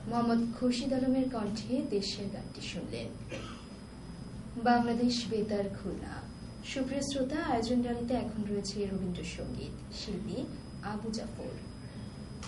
মোহাম্মদ খুরশিদ আলমের কণ্ঠে দেশের গানটি শুনলেন। বাংলাদেশ বেতার খুলনা। সুপ্রিয় শ্রোতা, আয়োজনটাতে এখন রয়েছে রবীন্দ্রসঙ্গীত, শিল্পী আবু জাফর।